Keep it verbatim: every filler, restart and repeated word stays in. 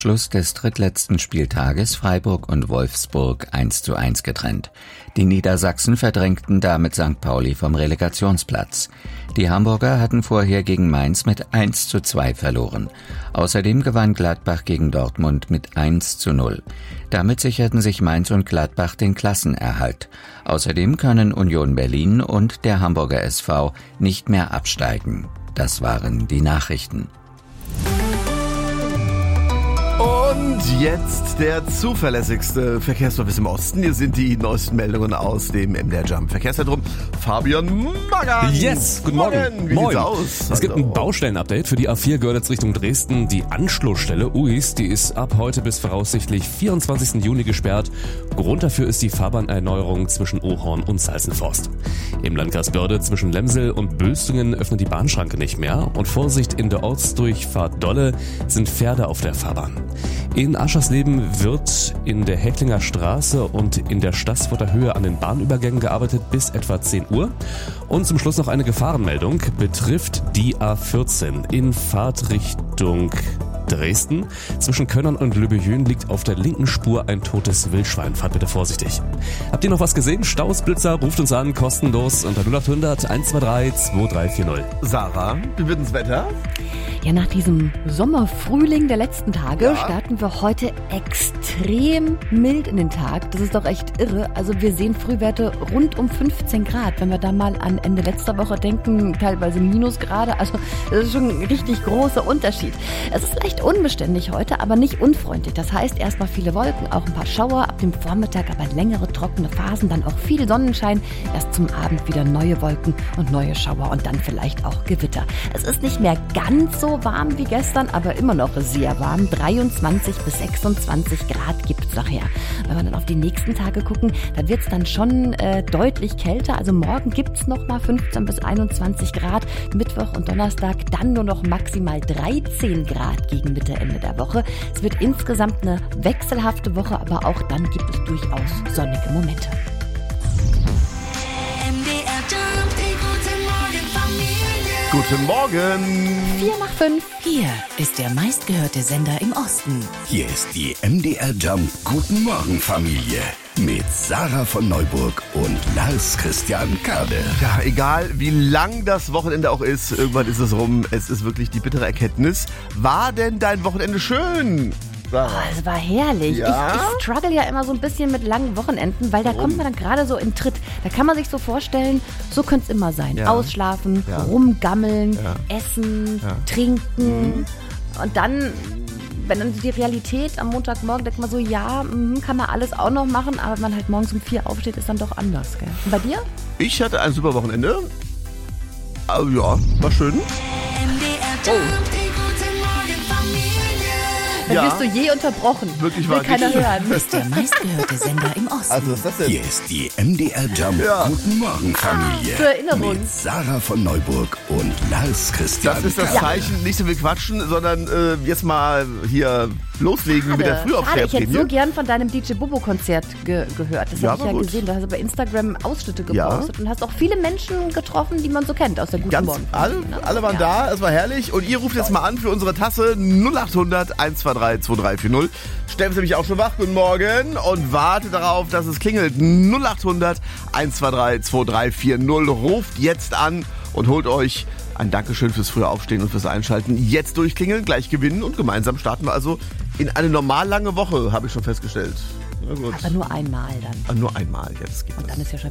Schluss des drittletzten Spieltages Freiburg und Wolfsburg eins zu eins getrennt. Die Niedersachsen verdrängten damit Sankt Pauli vom Relegationsplatz. Die Hamburger hatten vorher gegen Mainz mit eins zu zwei verloren. Außerdem gewann Gladbach gegen Dortmund mit eins zu null. Damit sicherten sich Mainz und Gladbach den Klassenerhalt. Außerdem können Union Berlin und der Hamburger S V nicht mehr absteigen. Das waren die Nachrichten. Und jetzt der zuverlässigste Verkehrsservice im Osten. Hier sind die neuesten Meldungen aus dem M D R Jump Verkehrszentrum. Fabian Magan. Yes, guten Morgen. Morgen. Wie Moin. sieht's aus? Es gibt ein Baustellenupdate für die A vier Görlitz Richtung Dresden. Die Anschlussstelle U I S, die ist ab heute bis voraussichtlich vierundzwanzigsten Juni gesperrt. Grund dafür ist die Fahrbahnerneuerung zwischen Ohorn und Salzenforst. Im Landkreis Börde zwischen Lemsel und Böstingen öffnet die Bahnschranke nicht mehr. Und Vorsicht, in der Ortsdurchfahrt Dolle sind Pferde auf der Fahrbahn. In Aschersleben wird in der Häcklinger Straße und in der Stassfurter Höhe an den Bahnübergängen gearbeitet bis etwa zehn Uhr. Und zum Schluss noch eine Gefahrenmeldung, betrifft die A vierzehn in Fahrtrichtung Dresden. Zwischen Könnern und Löbejün liegt auf der linken Spur ein totes Wildschwein. Fahrt bitte vorsichtig. Habt ihr noch was gesehen? Staus, Blitzer, ruft uns an, kostenlos unter null acht hundert eins zwei drei zwei drei vier null. Sarah, wie wird das Wetter? Ja, nach diesem Sommerfrühling der letzten Tage Ja. starten wir heute extrem mild in den Tag. Das ist doch echt irre. Also wir sehen Frühwerte rund um fünfzehn Grad. Wenn wir da mal an Ende letzter Woche denken, teilweise Minusgrade. Also das ist schon ein richtig großer Unterschied. Es ist leicht unbeständig heute, aber nicht unfreundlich. Das heißt erstmal viele Wolken, auch ein paar Schauer. Ab dem Vormittag aber längere trockene Phasen, dann auch viel Sonnenschein. Erst zum Abend wieder neue Wolken und neue Schauer und dann vielleicht auch Gewitter. Es ist nicht mehr ganz so warm wie gestern, aber immer noch sehr warm. dreiundzwanzig bis sechsundzwanzig Grad gibt es nachher. Wenn wir dann auf die nächsten Tage gucken, da wird es dann schon äh, deutlich kälter. Also morgen gibt es noch mal fünfzehn bis einundzwanzig Grad. Mittwoch und Donnerstag dann nur noch maximal dreizehn Grad gegen Mitte, Ende der Woche. Es wird insgesamt eine wechselhafte Woche, aber auch dann gibt es durchaus sonnige Momente. Guten Morgen. vier nach fünf. Hier ist der meistgehörte Sender im Osten. Hier ist die M D R Jump Guten Morgen Familie mit Sarah von Neuburg und Lars Christian Kade. Ja, egal wie lang das Wochenende auch ist, irgendwann ist es rum. Es ist wirklich die bittere Erkenntnis. War denn dein Wochenende schön? Sarah? Oh, es war herrlich. Ja? Ich, ich struggle ja immer so ein bisschen mit langen Wochenenden, weil da Warum? kommt man dann gerade so in Tritt. Da kann man sich so vorstellen, so könnte es immer sein. Ja. Ausschlafen, Ja. rumgammeln, Ja. essen, Ja. trinken. Und dann, wenn dann die Realität am Montagmorgen, denkt man so, ja, mhm, kann man alles auch noch machen, aber wenn man halt morgens um vier aufsteht, ist dann doch anders. Gell? Und bei dir? Ich hatte ein super Wochenende. Also, ja, war schön. Dann Ja. wirst du je unterbrochen. Wirklich Will wahr. keiner hören. Ist der meistgehörte Sender im Osten. Also, was ist das denn? Hier ist die M D R Jump Ja. Guten Morgen Familie Zur Erinnerung. mit Sarah von Neuburg und Lars Christian Das ist das Kade. Zeichen, nicht so viel quatschen, sondern äh, jetzt mal hier loslegen mit der Schade, ich hätte so Frühaufsteherprämie. gern von deinem D J Bobo-Konzert ge gehört. Das Ja, habe ich war ja gut. gesehen. Da hast du bei Instagram Ausschnitte Ja. gepostet und hast auch viele Menschen getroffen, die man so kennt aus der Guten Ganz, Morgen. alle, alle waren Ja. da, es war herrlich. Und ihr ruft jetzt mal an für unsere Tasse null acht hundert eins zwei drei zwei drei vier null. Steffen ist nämlich auch schon wach, guten Morgen. Und wartet darauf, dass es klingelt. null acht hundert eins zwei drei zwei drei vier null. Ruft jetzt an und holt euch ein Dankeschön fürs frühe Aufstehen und fürs Einschalten. Jetzt durchklingeln, gleich gewinnen und gemeinsam starten wir also in eine normal lange Woche, habe ich schon festgestellt. Na gut. Aber nur einmal dann. Ah, nur einmal jetzt geht Und das. dann ist ja schon